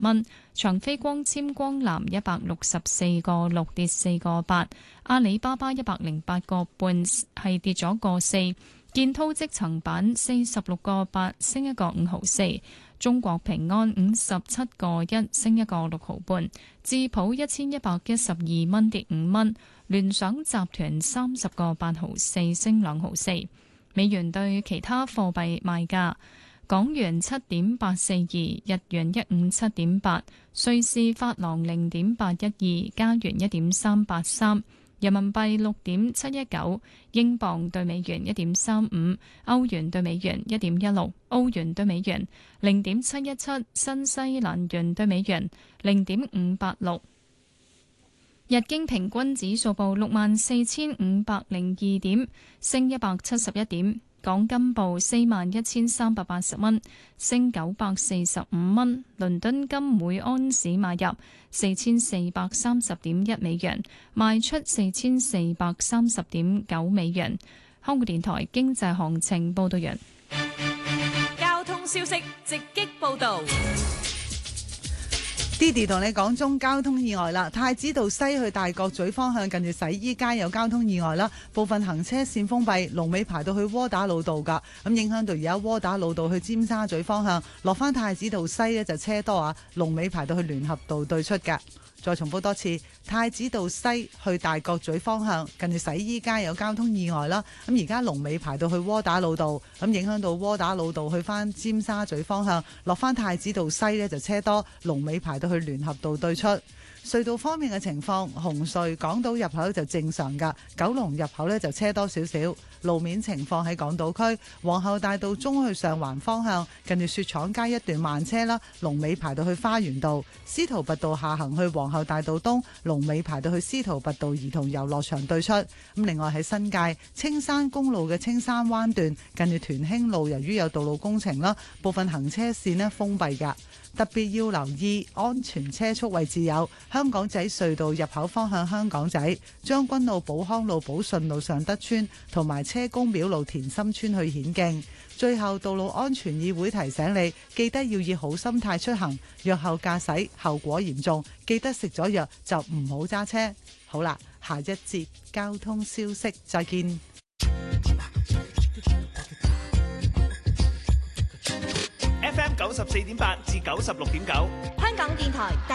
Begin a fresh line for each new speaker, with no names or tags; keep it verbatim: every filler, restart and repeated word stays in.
蚊，長飛光纖光纜一百六十四個六跌四個八，阿里巴巴一百零八個半係跌咗個四，建滔積層板四十六個八升一個五毫四，中國平安五十七個一升一個六毫半，智普一千一百一十二蚊跌五蚊，聯想集團三十個八毫四升兩毫四。美元對其他貨幣賣價。港元七點八四二，日元一五七點八，瑞士法郎零點八一二，加元一點三八三，人民幣六點七一九，英鎊對美元一點三五，歐元對美元一點一六，澳元對美元零點七一七，新西蘭元對美元零點五八六。日經平均指數報六萬四千五百零二點，升一百七十一點。港金報四萬一千三百八十蚊，升九百四十五蚊。倫敦金每安士買入四千四百三十點一美元，賣出四千四百三十點九美元。香港電台經濟行情報道完。
交通消息直擊報道。
Didi 同你講中交通意外啦，太子道西去大角咀方向近住洗衣街有交通意外啦，部分行車線封閉，龍尾排到去窩打老道噶，咁影響到而家窩打老道去尖沙咀方向落翻太子道西呢就車多啊，龍尾排到去聯合道對出噶。再重複多次，太子道西去大角咀方向近住洗衣街有交通意外啦，咁而家龍尾排到去窩打老道，咁影響到窩打老道去翻尖沙咀方向落翻太子道西呢就車多，龍尾排到去聯合道對出。隧道方面嘅情況，紅隧港島入口就正常㗎，九龍入口呢就車多少少。路面情況喺港島區皇后大道中去上環方向近住雪廠街一段慢車啦，龍尾排到去花園道。司徒拔道下行去皇后大道東，龍尾排到去司徒拔道兒童遊樂場對出。咁另外喺新界青山公路嘅青山灣段近住屯興路，由於有道路工程啦，部分行車線呢封閉㗎。特別要留意安全車速位置有香港仔隧道入口方向香港仔、將軍澳寶康路寶順路上德村同埋車公廟路田心村去顯徑。最後，道路安全議會提醒你，記得要以好心態出行，藥後駕駛後果嚴重，記得食咗藥就唔好揸車。好啦，下一節交通消息再見。
F M 九十四點八至九十六點九，
香港電台。